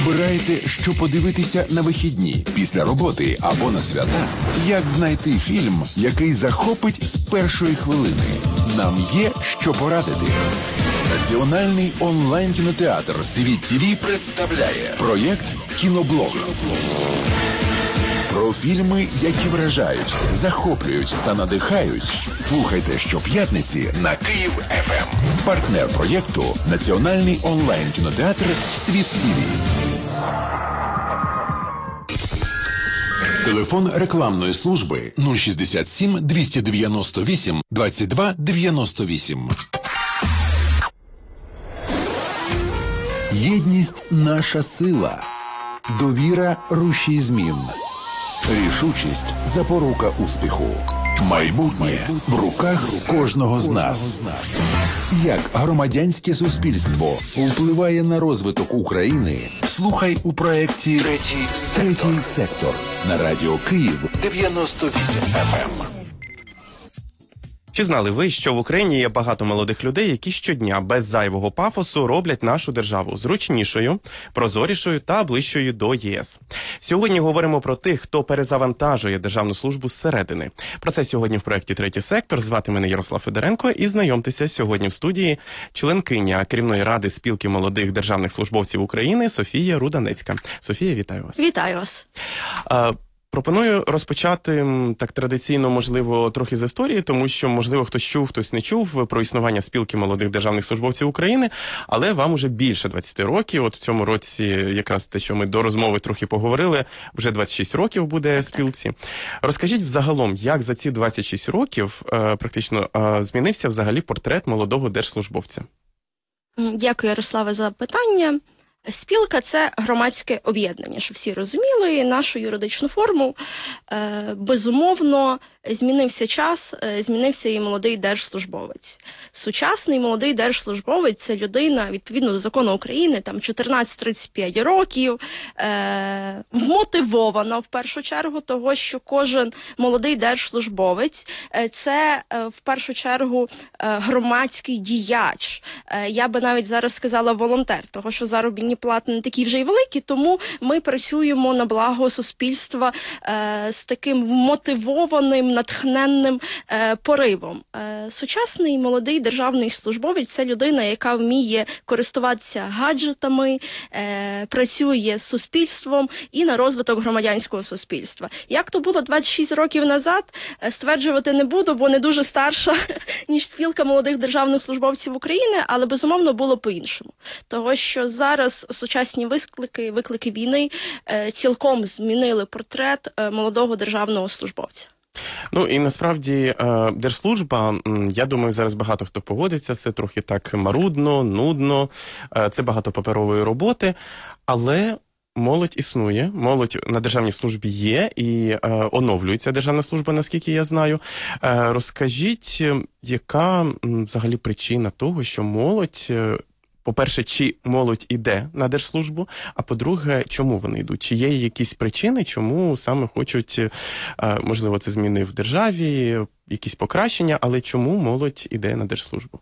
Обираєте, що подивитися на вихідні, після роботи або на свята? Як знайти фільм, який захопить з першої хвилини? Нам є що порадити. Національний онлайн-кінотеатр «Світ ТВ» представляє проєкт «Кіноблог». Про фільми, які вражають, захоплюють та надихають. Слухайте щоп'ятниці на Київ ФМ. Партнер проєкту – Національний онлайн-кінотеатр «Світ ТВ». Телефон рекламної служби 067 298 22 98. Єдність – наша сила. Довіра – рушій змін. Рішучість – запорука успіху. Майбутнє в руках кожного з нас. Як громадянське суспільство впливає на розвиток України? Слухай у проєкті «Третій сектор» на Радіо Київ 98 FM. Чи знали ви, що в Україні є багато молодих людей, які щодня без зайвого пафосу роблять нашу державу зручнішою, прозорішою та ближчою до ЄС? Сьогодні говоримо про тих, хто перезавантажує державну службу зсередини. Про це сьогодні в проєкті «Третій сектор». Звати мене Ярослав Федоренко і знайомтеся сьогодні в студії членкиня керівної ради спілки молодих державних службовців України Софія Руданецька. Софія, вітаю вас. Вітаю вас. Пропоную розпочати так традиційно, можливо, трохи з історії, тому що, можливо, хтось чув, хтось не чув про існування спілки молодих державних службовців України, але вам уже більше 20 років. От в цьому році, якраз те, що ми до розмови трохи поговорили, вже 26 років буде спілці. Розкажіть взагалом, як за ці 26 років практично змінився взагалі портрет молодого держслужбовця? Дякую, Ярославе, за питання. Спілка – це громадське об'єднання, щоб всі розуміли нашу юридичну форму. Безумовно, змінився час, змінився і молодий держслужбовець. Сучасний молодий держслужбовець – це людина, відповідно до закону України, там 14-35 років, вмотивована в першу чергу того, що кожен молодий держслужбовець – це в першу чергу громадський діяч. Я би навіть зараз сказала волонтер, того, що заробітні плати не такі вже й великі, тому ми працюємо на благо суспільства з таким вмотивованим, натхненним поривом. Сучасний молодий державний службовець – це людина, яка вміє користуватися гаджетами, працює з суспільством і на розвиток громадянського суспільства. Як то було 26 років назад, стверджувати не буду, бо не дуже старша, ніж спілка молодих державних службовців України, але, безумовно, було по-іншому. Того, що зараз сучасні виклики війни цілком змінили портрет молодого державного службовця. Ну і насправді держслужба, я думаю, зараз багато хто погодиться, це трохи так марудно, нудно, це багато паперової роботи, але молодь існує, молодь на державній службі є і оновлюється державна служба, наскільки я знаю. Розкажіть, яка взагалі причина того, що молодь, по-перше, чи молодь іде на держслужбу, а по-друге, чому вони йдуть? Чи є якісь причини, чому саме хочуть, можливо, це зміни в державі, якісь покращення, але чому молодь іде на держслужбу?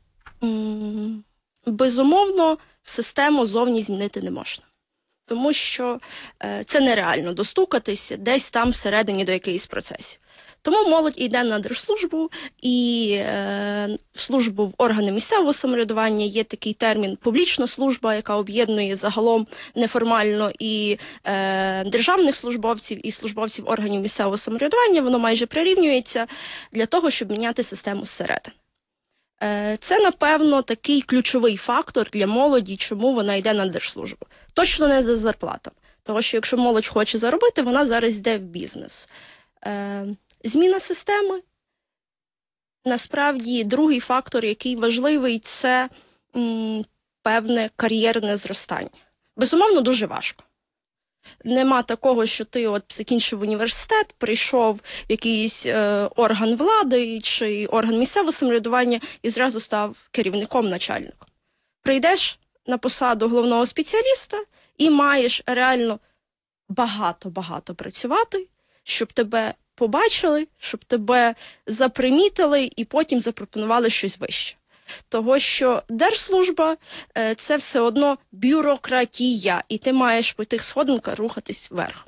Безумовно, систему зовні змінити не можна. Тому що це нереально достукатися десь там всередині до якихось процесів. Тому молодь йде на держслужбу і службу в органи місцевого самоврядування. Є такий термін «публічна служба», яка об'єднує загалом неформально і державних службовців, і службовців органів місцевого самоврядування. Воно майже прирівнюється для того, щоб міняти систему зсередини. Це, напевно, такий ключовий фактор для молоді, чому вона йде на держслужбу. Точно не за зарплатами. Тому що якщо молодь хоче заробити, вона зараз йде в бізнес. Зміна системи. Насправді, другий фактор, який важливий, це певне кар'єрне зростання. Безумовно, дуже важко. Нема такого, що ти от закінчив університет, прийшов в якийсь орган влади чи орган місцевого самоврядування і зразу став керівником, начальником. Прийдеш на посаду головного спеціаліста і маєш реально багато працювати, щоб тебе побачили, щоб тебе запримітили і потім запропонували щось вище. Того, що держслужба це все одно бюрократія, і ти маєш по тих сходинках рухатись вверх.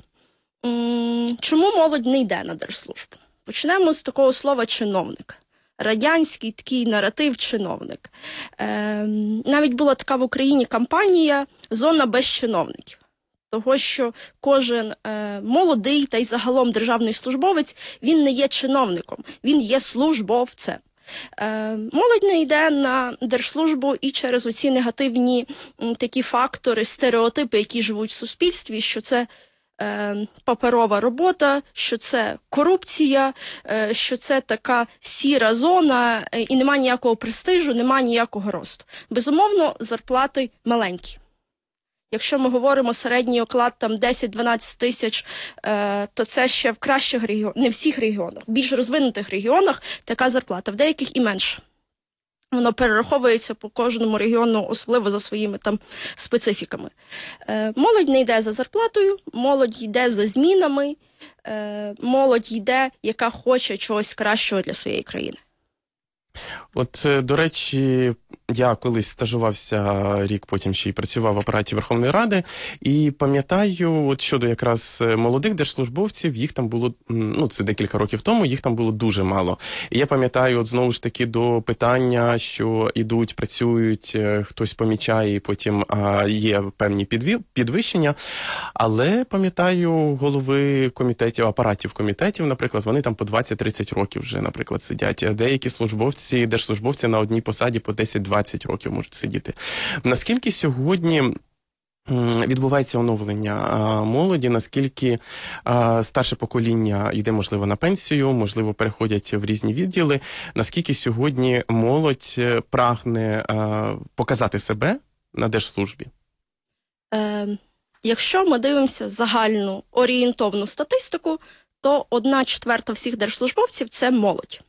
Чому молодь не йде на держслужбу? Почнемо з такого слова чиновник. Радянський такий наратив чиновник. Навіть була така в Україні кампанія «Зона без чиновників». Того, що кожен молодий та й загалом державний службовець, він не є чиновником, він є службовцем. Молодь не йде на держслужбу і через оці негативні такі фактори, стереотипи, які живуть в суспільстві, що це паперова робота, що це корупція, що це така сіра зона, і нема ніякого престижу, нема ніякого росту. Безумовно, зарплати маленькі. Якщо ми говоримо середній оклад там 10-12 тисяч, то це ще в кращих регіонах, не всіх регіонах, в більш розвинутих регіонах така зарплата, в деяких і менше. Воно перераховується по кожному регіону, особливо за своїми там специфіками. Молодь не йде за зарплатою, молодь йде за змінами, молодь йде, яка хоче чогось кращого для своєї країни. От, до речі, я колись стажувався рік, потім ще й працював в апараті Верховної Ради, і пам'ятаю, от щодо якраз молодих держслужбовців, їх там було, це декілька років тому, їх там було дуже мало. І я пам'ятаю, от знову ж таки, до питання, що ідуть, працюють, хтось помічає, і потім є певні підвищення, але пам'ятаю, голови комітетів, апаратів комітетів, наприклад, вони там по 20-30 років вже, наприклад, сидять, а деякі держслужбовці на одній посаді по 10-20 років можуть сидіти. Наскільки сьогодні відбувається оновлення молоді, наскільки старше покоління йде, можливо, на пенсію, можливо, переходять в різні відділи, наскільки сьогодні молодь прагне показати себе на держслужбі? Якщо ми дивимося загальну орієнтовну статистику, то 1/4 всіх держслужбовців – це молодь.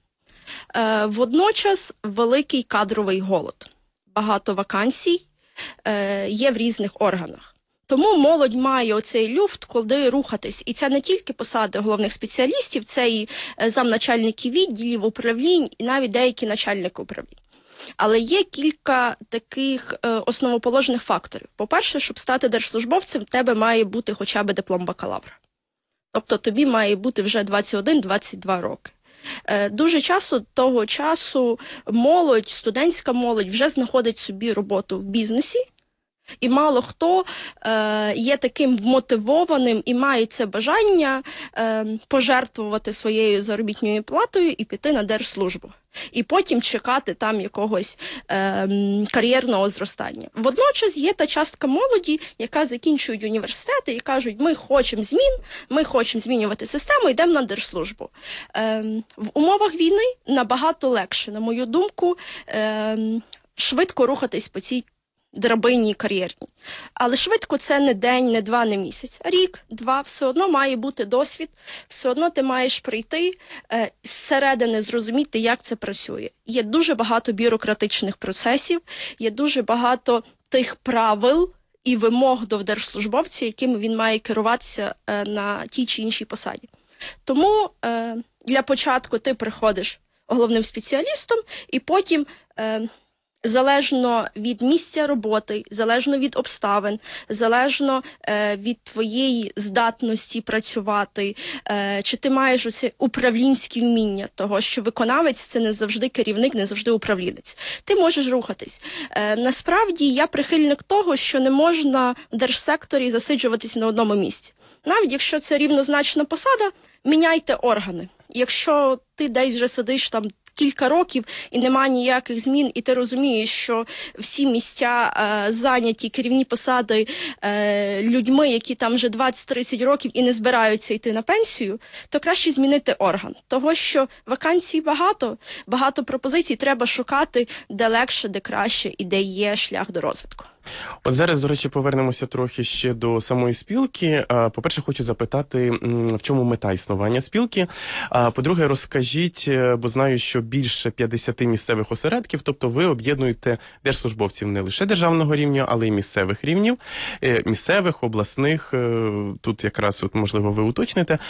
Водночас великий кадровий голод. Багато вакансій є в різних органах. Тому молодь має оцей люфт, куди рухатись. І це не тільки посади головних спеціалістів, це і замначальники відділів, управлінь, і навіть деякі начальники управлінь. Але є кілька таких основоположних факторів. По-перше, щоб стати держслужбовцем, в тебе має бути хоча б диплом бакалавра. Тобто тобі має бути вже 21-22 роки. Дуже часто того часу молодь, студентська молодь вже знаходить собі роботу в бізнесі, і мало хто є таким вмотивованим і має це бажання пожертвувати своєю заробітною платою і піти на держслужбу. І потім чекати там якогось кар'єрного зростання. Водночас є та частка молоді, яка закінчує університети і кажуть, ми хочемо змін, ми хочемо змінювати систему, йдемо на держслужбу. В умовах війни набагато легше, на мою думку, швидко рухатись по цій драбині кар'єрній. Але швидко це не день, не два, не місяць. Рік, два, все одно має бути досвід, все одно ти маєш прийти зсередини зрозуміти, як це працює. Є дуже багато бюрократичних процесів, є дуже багато тих правил і вимог до держслужбовця, якими він має керуватися на тій чи іншій посаді. Тому для початку ти приходиш головним спеціалістом, і потім залежно від місця роботи, залежно від обставин, залежно від твоєї здатності працювати, чи ти маєш оце управлінські вміння, того, що виконавець – це не завжди керівник, не завжди управлінець. Ти можеш рухатись. Насправді, я прихильник того, що не можна в держсекторі засиджуватись на одному місці. Навіть якщо це рівнозначна посада, міняйте органи. Якщо ти десь вже сидиш там кілька років і немає ніяких змін, і ти розумієш, що всі місця зайняті, керівні посади людьми, які там вже 20-30 років і не збираються йти на пенсію, то краще змінити орган. Того, що вакансій багато пропозицій, треба шукати, де легше, де краще і де є шлях до розвитку. От зараз, до речі, повернемося трохи ще до самої спілки. По-перше, хочу запитати, в чому мета існування спілки. По-друге, розкажіть, бо знаю, що більше 50 місцевих осередків, тобто ви об'єднуєте держслужбовців не лише державного рівня, але й місцевих рівнів, місцевих, обласних, тут якраз, можливо, ви уточните.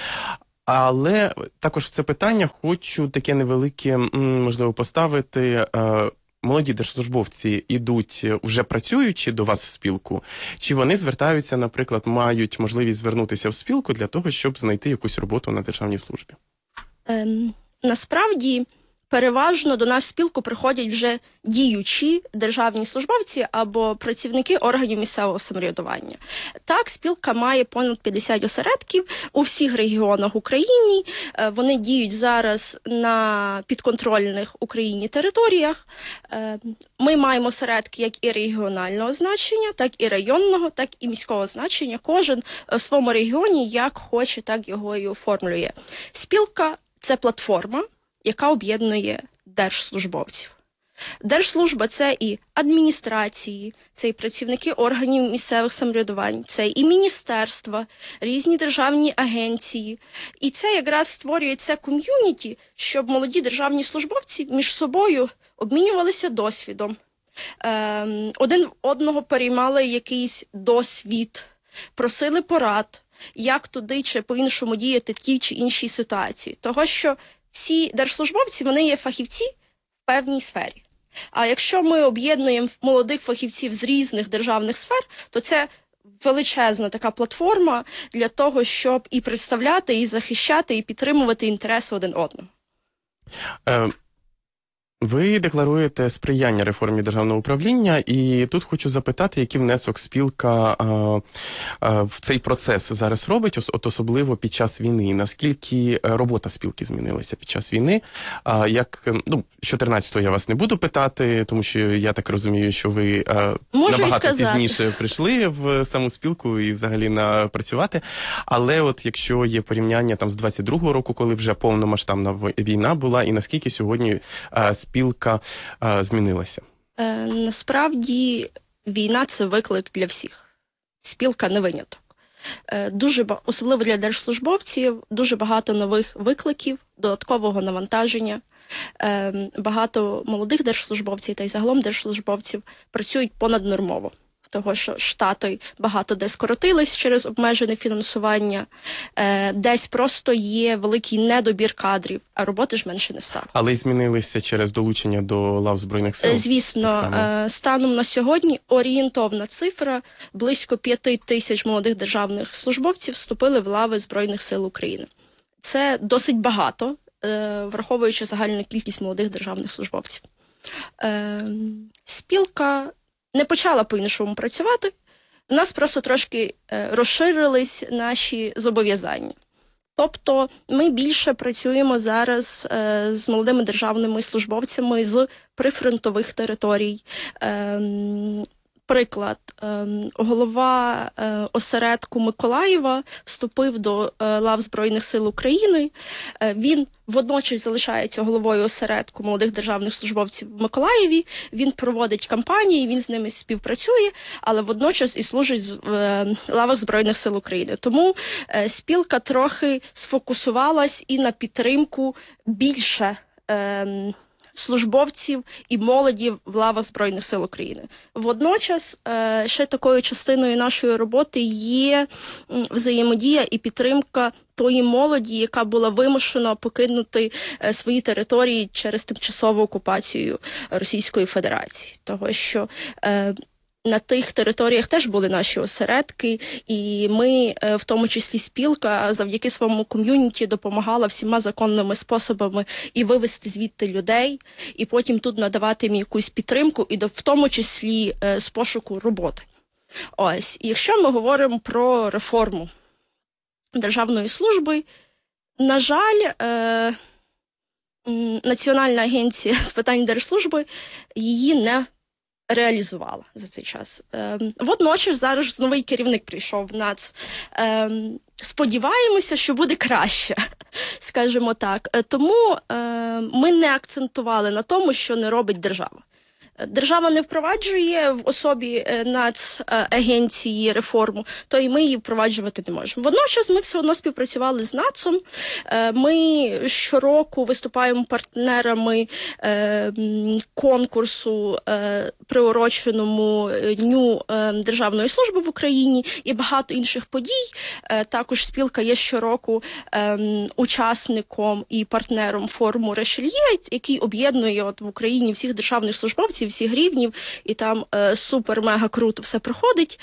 Але також в це питання хочу таке невелике, можливо, поставити. молоді держслужбовці ідуть вже працюючи до вас в спілку, чи вони звертаються, наприклад, мають можливість звернутися в спілку для того, щоб знайти якусь роботу на державній службі? Насправді, переважно до нас в спілку приходять вже діючі державні службовці або працівники органів місцевого самоврядування. Так, спілка має понад 50 осередків у всіх регіонах України. Вони діють зараз на підконтрольних Україні територіях. Ми маємо осередки як і регіонального значення, так і районного, так і міського значення. Кожен в своєму регіоні як хоче, так його і оформлює. Спілка – це платформа, яка об'єднує держслужбовців. Держслужба – це і адміністрації, це і працівники органів місцевих самоврядувань, це і міністерства, різні державні агенції. І це якраз створює це ком'юніті, щоб молоді державні службовці між собою обмінювалися досвідом. Один одного переймали якийсь досвід, просили порад, як туди чи по-іншому діяти в тій чи іншій ситуації. Того, що ці держслужбовці, вони є фахівці в певній сфері. А якщо ми об'єднуємо молодих фахівців з різних державних сфер, то це величезна така платформа для того, щоб і представляти, і захищати, і підтримувати інтереси один одного. Ви декларуєте сприяння реформі державного управління, і тут хочу запитати, який внесок спілка в цей процес зараз робить, особливо під час війни. Наскільки робота спілки змінилася під час війни? З 14-го я вас не буду питати, тому що я так розумію, що ви набагато пізніше прийшли в саму спілку і взагалі працювати. Але от якщо є порівняння там з 22-го року, коли вже повномасштабна війна була, і наскільки сьогодні спілка змінилася? Насправді, війна – це виклик для всіх. Спілка не виняток. Особливо для держслужбовців, дуже багато нових викликів, додаткового навантаження. Багато молодих держслужбовців та й загалом держслужбовців працюють понаднормово. Того, що штати багато де скоротились через обмежене фінансування, десь просто є великий недобір кадрів, а роботи ж менше не стало. Але й змінилися через долучення до лав Збройних сил? Звісно, станом на сьогодні орієнтовна цифра – близько 5 тисяч молодих державних службовців вступили в лави Збройних сил України. Це досить багато, враховуючи загальну кількість молодих державних службовців. Спілка не почала по-іншому працювати, у нас просто трошки розширились наші зобов'язання. Тобто ми більше працюємо зараз з молодими державними службовцями з прифронтових територій. Приклад, голова осередку Миколаєва вступив до лав Збройних сил України. Він водночас залишається головою осередку молодих державних службовців в Миколаєві. Він проводить кампанії, він з ними співпрацює, але водночас і служить в лавах Збройних сил України. Тому спілка трохи сфокусувалась і на підтримку більше службовців і молоді в лавах Збройних сил України. Водночас, ще такою частиною нашої роботи є взаємодія і підтримка тої молоді, яка була вимушена покинути свої території через тимчасову окупацію Російської Федерації. Того, що на тих територіях теж були наші осередки, і ми, в тому числі спілка, завдяки своєму ком'юніті допомагала всіма законними способами і вивезти звідти людей, і потім тут надавати їм якусь підтримку, і в тому числі з пошуку роботи. Ось, якщо ми говоримо про реформу державної служби, на жаль, Національна агенція з питань держслужби її не реалізувала за цей час. Водночас зараз новий керівник прийшов в НАЦ. Сподіваємося, що буде краще, скажімо так. Тому ми не акцентували на тому, що не робить держава. держава не впроваджує в особі Нацагенції реформу, то і ми її впроваджувати не можемо. Водночас ми все одно співпрацювали з НАЦом. Ми щороку виступаємо партнерами конкурсу, приуроченому Дню державної служби в Україні і багато інших подій. Також спілка є щороку учасником і партнером форуму Ришельє, який об'єднує в Україні всіх державних службовців, всіх рівнів, і там супер-мега круто все проходить.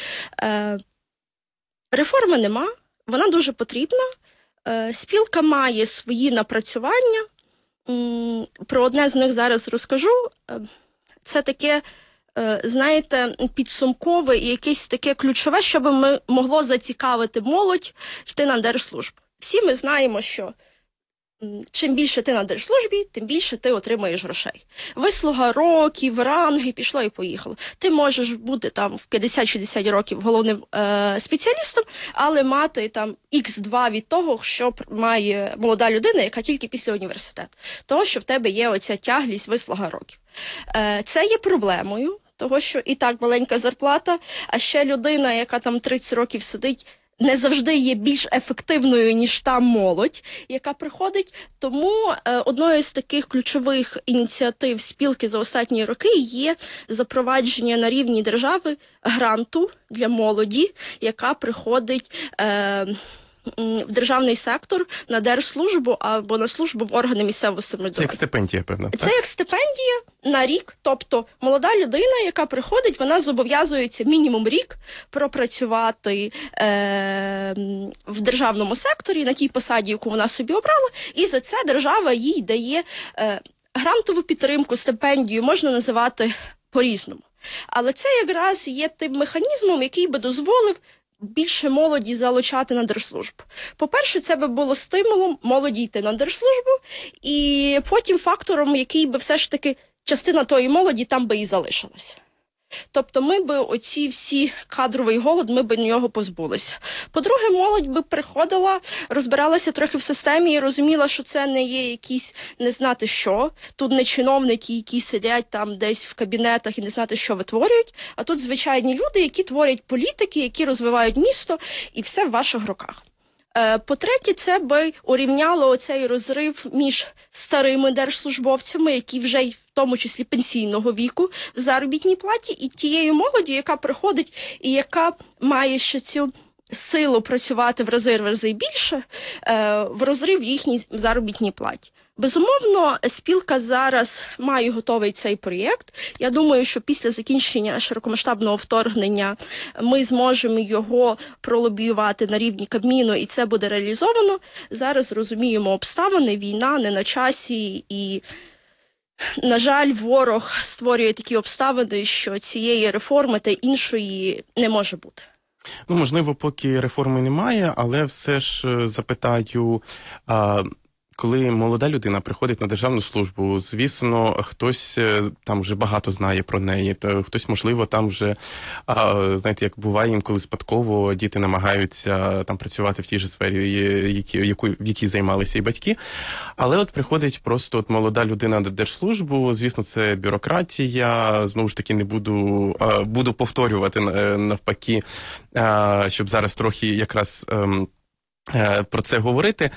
Реформи нема, вона дуже потрібна. Спілка має свої напрацювання. Про одне з них зараз розкажу. Це таке, знаєте, підсумкове і якесь таке ключове, щоб могло зацікавити молодь йти на держслужбу. Всі ми знаємо, що чим більше ти на держслужбі, тим більше ти отримаєш грошей. Вислуга років, ранги, пішло і поїхало. Ти можеш бути там в 50-60 років головним спеціалістом, але мати там Х2 від того, що має молода людина, яка тільки після університету. Того, що в тебе є оця тяглість, вислуга років. Це є проблемою, того, що і так маленька зарплата, а ще людина, яка там 30 років сидить, не завжди є більш ефективною, ніж та молодь, яка приходить. Тому одною з таких ключових ініціатив спілки за останні роки є запровадження на рівні держави гранту для молоді, яка приходить в державний сектор на держслужбу або на службу в органи місцевого самоврядування. Це як стипендія, певно. Це як стипендія на рік. Тобто молода людина, яка приходить, вона зобов'язується мінімум рік пропрацювати в державному секторі на тій посаді, яку вона собі обрала, і за це держава їй дає грантову підтримку, стипендію, можна називати по-різному. Але це якраз є тим механізмом, який би дозволив більше молоді залучати на держслужбу. По-перше, це би було стимулом молоді йти на держслужбу, і потім фактором, який би все ж таки частина тої молоді там би і залишилася. Тобто ми би оці всі кадровий голод, ми би нього позбулися. По-друге, молодь би приходила, розбиралася трохи в системі і розуміла, що це не є якісь не знати що. Тут не чиновники, які сидять там десь в кабінетах і не знати, що витворюють, а тут звичайні люди, які творять політики, які розвивають місто, і все в ваших руках. По-третє, це би урівняло оцей розрив між старими держслужбовцями, які вже й в тому числі пенсійного віку в заробітній платі, і тією молоддю, яка приходить і яка має ще цю силу працювати в рази більше, в розрив їхній заробітній платі. Безумовно, спілка зараз має готовий цей проєкт. Я думаю, що після закінчення широкомасштабного вторгнення ми зможемо його пролобіювати на рівні Кабміну, і це буде реалізовано. Зараз розуміємо обставини, війна не на часі, і, на жаль, ворог створює такі обставини, що цієї реформи та іншої не може бути. Ну, можливо, поки реформи немає, але все ж запитаю... Коли молода людина приходить на державну службу, звісно, хтось там вже багато знає про неї, то хтось, можливо, там вже, знаєте, як буває інколи спадково, діти намагаються там працювати в тій же сфері, в якій займалися і батьки. Але от приходить просто от молода людина на держслужбу, звісно, це бюрократія, знову ж таки не буду повторювати навпаки, щоб зараз трохи якраз про це говорити.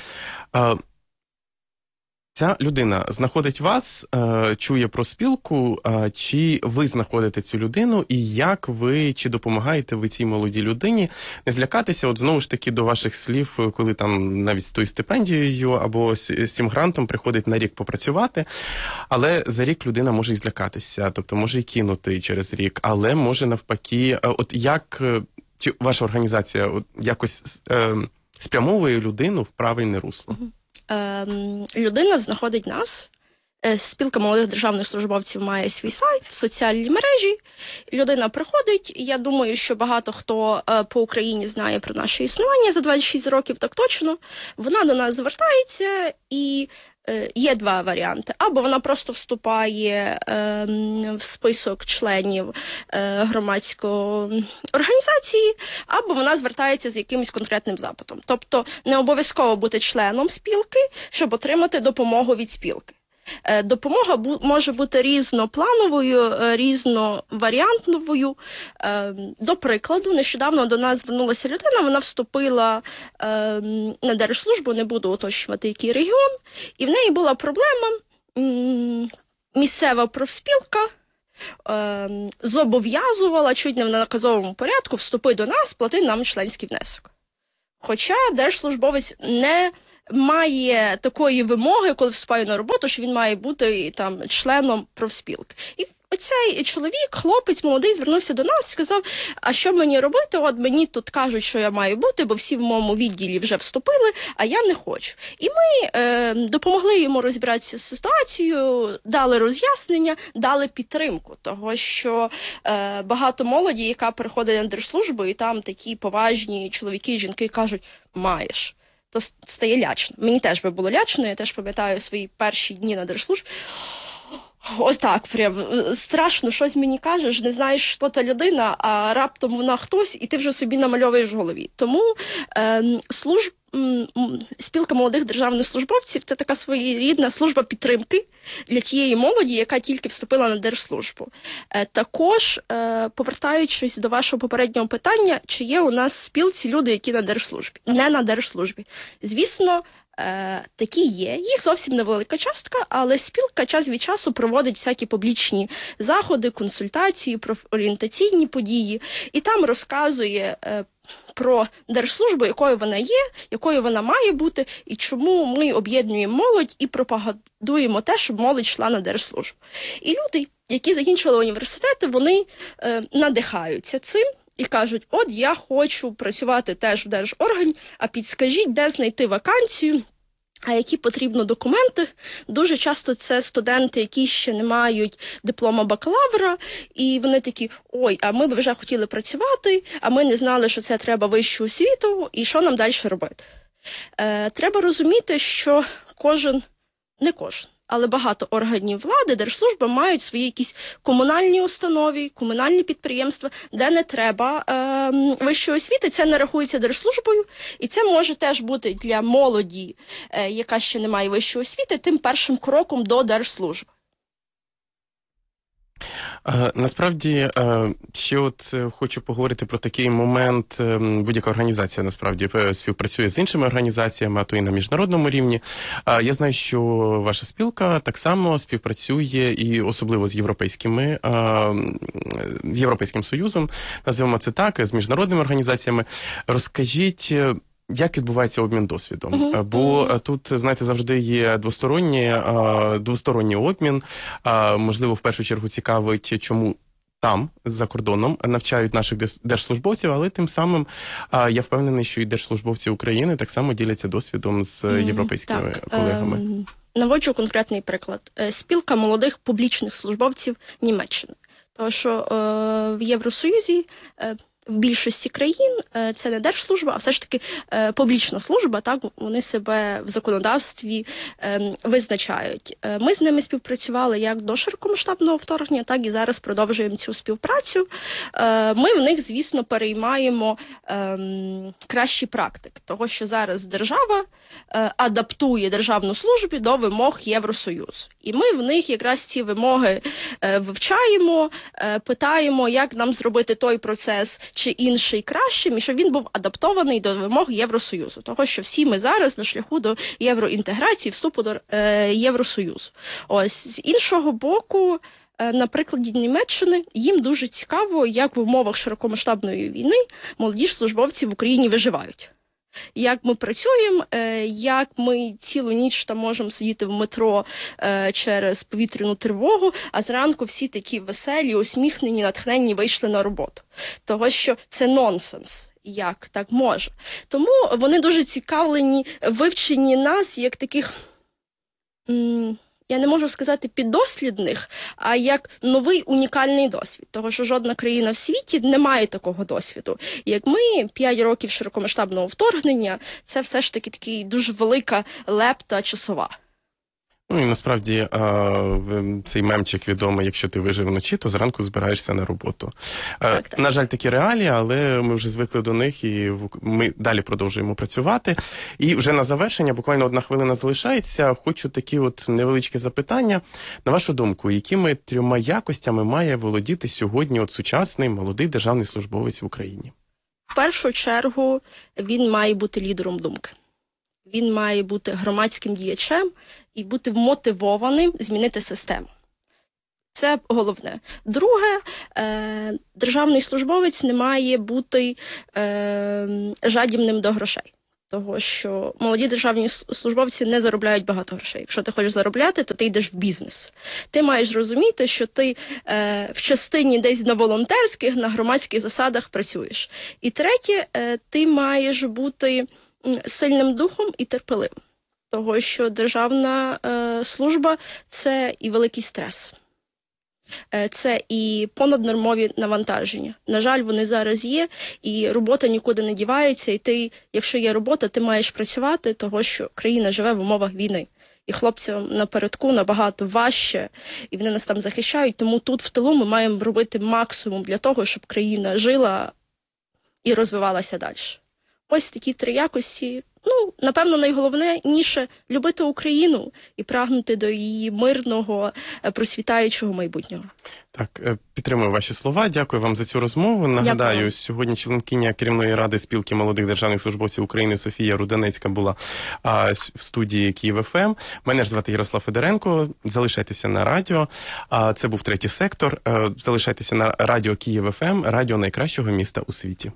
Ця людина знаходить вас, чує про спілку, чи ви знаходите цю людину, і як ви, чи допомагаєте ви цій молодій людині не злякатися, от знову ж таки до ваших слів, коли там навіть з тою стипендією або з цим грантом приходить на рік попрацювати, але за рік людина може і злякатися, тобто може і кинути через рік, але може навпаки, от як, чи ваша організація от якось спрямовує людину в правильне русло? Людина знаходить нас. Спілка молодих державних службовців має свій сайт, соціальні мережі. Людина приходить. Я думаю, що багато хто по Україні знає про наше існування за 26 років, так точно. Вона до нас звертається, і є два варіанти. Або вона просто вступає в список членів громадської організації, або вона звертається з якимось конкретним запитом. Тобто не обов'язково бути членом спілки, щоб отримати допомогу від спілки. Допомога може бути різноплановою, різноваріантновою. До прикладу, нещодавно до нас звернулася людина, вона вступила на держслужбу, не буду уточнювати, який регіон, і в неї була проблема, місцева профспілка зобов'язувала чуть не в наказовому порядку вступи до нас, плати нам членський внесок. Хоча держслужбовець не має такої вимоги, коли вступає на роботу, що він має бути там членом профспілки. І оцей чоловік, хлопець молодий, звернувся до нас і сказав, а що мені робити? От мені тут кажуть, що я маю бути, бо всі в моєму відділі вже вступили, а я не хочу. І ми допомогли йому розібратися з ситуацією, дали роз'яснення, дали підтримку, того що багато молоді, яка приходить на держслужбу, і там такі поважні чоловіки і жінки кажуть, маєш. То стає лячно. Мені теж би було лячно, я теж пам'ятаю свої перші дні на держслужбі. Ось так, прям страшно, щось мені кажеш, не знаєш, що та людина, а раптом вона хтось, і ти вже собі намальовуєш в голові. Тому спілка молодих державних службовців – це така своєрідна служба підтримки для тієї молоді, яка тільки вступила на держслужбу. Також, повертаючись до вашого попереднього питання, чи є у нас в спілці люди, які на держслужбі? Не на держслужбі. Звісно, такі є. Їх зовсім невелика частка, але спілка час від часу проводить всякі публічні заходи, консультації, профорієнтаційні події, і там розказує про держслужбу, якою вона є, якою вона має бути, і чому ми об'єднуємо молодь і пропагандуємо те, щоб молодь йшла на держслужбу. І люди, які закінчили університети, вони надихаються цим і кажуть, от я хочу працювати теж в держоргані, а підскажіть, де знайти вакансію, а які потрібно документи. Дуже часто це студенти, які ще не мають диплома бакалавра, і вони такі, ой, а ми б вже хотіли працювати, а ми не знали, що це треба вищу освіту, і що нам далі робити. Треба розуміти, що не кожен, але багато органів влади, держслужба мають свої якісь комунальні установи, комунальні підприємства, де не треба вищої освіти, це не рахується держслужбою, і це може теж бути для молоді, яка ще не має вищої освіти, тим першим кроком до держслужби. Насправді, ще от хочу поговорити про такий момент. Будь-яка організація, насправді, співпрацює з іншими організаціями, а то і на міжнародному рівні. Я знаю, що ваша спілка так само співпрацює і особливо з Європейським Союзом, називаємо це так, з міжнародними організаціями. Розкажіть, як відбувається обмін досвідом? Бо тут, знаєте, завжди є двосторонній обмін. Можливо, в першу чергу цікавить, чому там, за кордоном, навчають наших держслужбовців, але тим самим я впевнений, що і держслужбовці України так само діляться досвідом з європейськими колегами. Наводжу конкретний приклад. Спілка молодих публічних службовців Німеччини. Тому що в Євросоюзі в більшості країн це не держслужба, а все ж таки публічна служба, так, вони себе в законодавстві визначають. Ми з ними співпрацювали як до широкомасштабного вторгнення, так і зараз продовжуємо цю співпрацю. Ми в них, звісно, переймаємо кращі практики, того, що зараз держава адаптує державну службу до вимог Євросоюзу. І ми в них якраз ці вимоги вивчаємо, питаємо, як нам зробити той процес чи інший кращим, і щоб він був адаптований до вимог Євросоюзу. Того, що всі ми зараз на шляху до євроінтеграції, вступу до Євросоюзу. Ось, з іншого боку, на прикладі Німеччини, їм дуже цікаво, як в умовах широкомасштабної війни молоді службовці в Україні виживають. Як ми працюємо, як ми цілу ніч там можемо сидіти в метро через повітряну тривогу, а зранку всі такі веселі, усміхнені, натхненні вийшли на роботу. Того, що це нонсенс. Як так може? Тому вони дуже цікавлені, вивчені нас як таких, я не можу сказати піддослідних, а як новий унікальний досвід. Того, що жодна країна в світі не має такого досвіду. Як ми, 5 років широкомасштабного вторгнення, це все ж таки дуже велика лепта часова. Ну і насправді цей мемчик відомий, якщо ти вижив вночі, то зранку збираєшся на роботу. Так. На жаль, такі реалії, але ми вже звикли до них і ми далі продовжуємо працювати. І вже на завершення, буквально 1 хвилина залишається, хочу такі от невеличкі запитання. На вашу думку, якими 3 якостями має володіти сьогодні от сучасний молодий державний службовець в Україні? В першу чергу він має бути лідером думки. Він має бути громадським діячем і бути вмотивованим змінити систему. Це головне. Друге, державний службовець не має бути жадібним до грошей. Того, що молоді державні службовці не заробляють багато грошей. Якщо ти хочеш заробляти, то ти йдеш в бізнес. Ти маєш розуміти, що ти в частині десь на волонтерських, на громадських засадах працюєш. І третє, ти маєш бути сильним духом і терпеливим. Того, що державна служба – це і великий стрес. Це і понаднормові навантаження. На жаль, вони зараз є, і робота нікуди не дівається, і ти, якщо є робота, ти маєш працювати, того, що країна живе в умовах війни. І хлопцям напередку набагато важче, і вони нас там захищають, тому тут в тилу ми маємо робити максимум для того, щоб країна жила і розвивалася далі. Ось такі 3 якості. Напевно, найголовніше – любити Україну і прагнути до її мирного, процвітаючого майбутнього. Так, підтримую ваші слова. Дякую вам за цю розмову. Нагадаю, сьогодні членкиня керівної ради спілки молодих державних службовців України Софія Руденецька була в студії Київ ФМ. Мене ж звати Ярослав Федоренко. Залишайтеся на радіо. Це був третій сектор. Залишайтеся на радіо Київ ФМ, радіо найкращого міста у світі.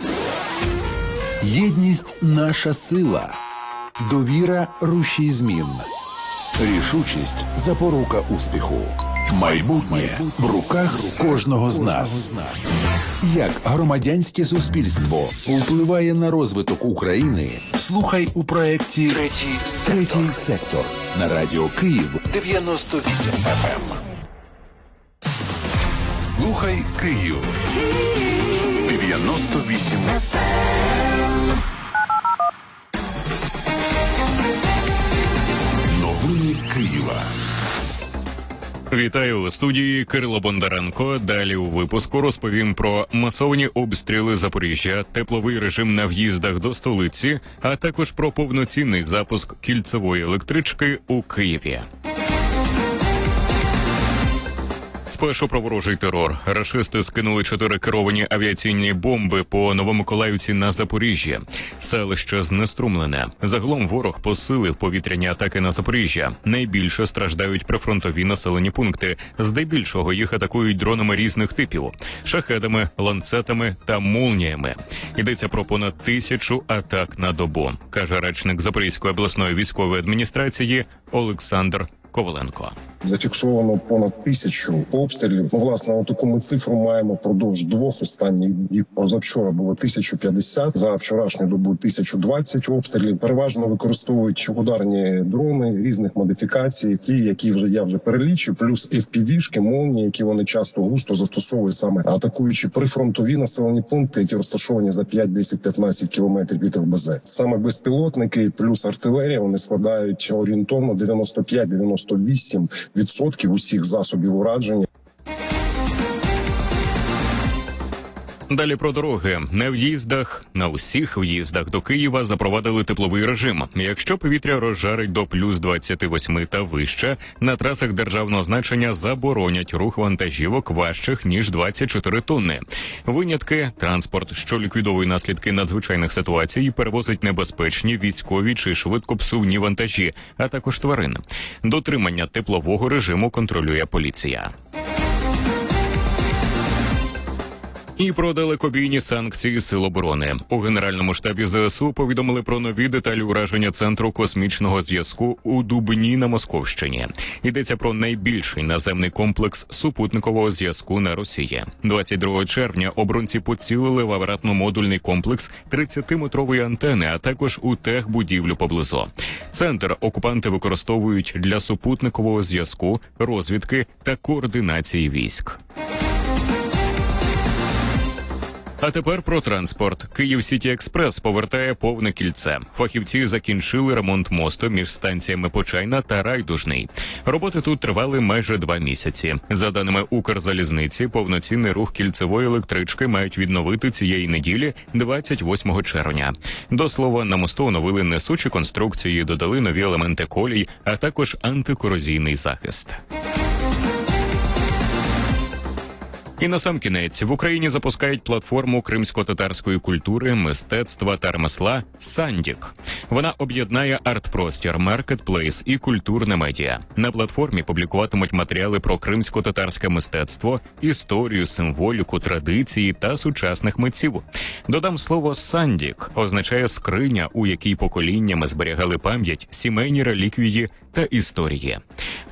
Єдність – наша сила. Довіра – рушій змін. Рішучість – запорука успіху. Майбутнє в руках кожного з нас. Як громадянське суспільство впливає на розвиток України? Слухай у проєкті «Третій сектор» на радіо Київ 98 FM. Слухай Київ 98 FM. Новини Києва. Вітаю у студії Кирило Бондаренко. Далі у випуску розповім про масовані обстріли Запоріжжя, тепловий режим на в'їздах до столиці, а також про повноцінний запуск кільцевої електрички у Києві. Спершу про ворожий терор. Рашисти скинули 4 керовані авіаційні бомби по Новомиколаївці на Запоріжжі. Селище знеструмлене. Загалом ворог посилив повітряні атаки на Запоріжжя. Найбільше страждають прифронтові населені пункти. Здебільшого їх атакують дронами різних типів – шахедами, ланцетами та молніями. Йдеться про понад 1000 атак на добу, каже речник Запорізької обласної військової адміністрації Олександр Коваленко. Зафіксовано понад 1000 обстрілів. Власне, таку ми цифру маємо впродовж 2 останніх днів. Позавчора було 1050, за вчорашню добу 1020 обстрілів. Переважно використовують ударні дрони різних модифікацій, ті, які я вже перелічив, плюс FPV-шки, молнії, які вони часто густо застосовують, саме атакуючи прифронтові населені пункти, які розташовані за 5, 10, 15 кілометрів від ЛБЗ. Саме безпілотники плюс артилерія, вони складають орієнтовно 95-98% усіх засобів ураження. Далі про дороги. На усіх в'їздах до Києва запровадили тепловий режим. Якщо повітря розжарить до плюс 28 та вище, на трасах державного значення заборонять рух вантажівок важчих, ніж 24 тонни. Винятки – транспорт, що ліквідовує наслідки надзвичайних ситуацій, перевозить небезпечні, військові чи швидкопсувні вантажі, а також тварин. Дотримання теплового режиму контролює поліція. І про далекобійні санкції Сил оборони. У Генеральному штабі ЗСУ повідомили про нові деталі ураження Центру космічного зв'язку у Дубні на Московщині. Йдеться про найбільший наземний комплекс супутникового зв'язку на Росії. 22 червня оборонці поцілили в апаратно-модульний комплекс 30-метрової антени, а також у техбудівлю поблизу. Центр окупанти використовують для супутникового зв'язку, розвідки та координації військ. А тепер про транспорт. Київ Сіті Експрес повертає повне кільце. Фахівці закінчили ремонт мосту між станціями Почайна та Райдужний. Роботи тут тривали майже 2 місяці. За даними Укрзалізниці, повноцінний рух кільцевої електрички мають відновити цієї неділі, 28 червня. До слова, на мосту оновили несучі конструкції, додали нові елементи колій, а також антикорозійний захист. І насамкінець, в Україні запускають платформу кримсько-татарської культури, мистецтва та ремесла «Сандік». Вона об'єднає арт-простір, маркетплейс і культурне медіа. На платформі публікуватимуть матеріали про кримсько-татарське мистецтво, історію, символіку, традиції та сучасних митців. Додам слово «Сандік» означає скриня, у якій поколіннями зберігали пам'ять, сімейні реліквії та історії.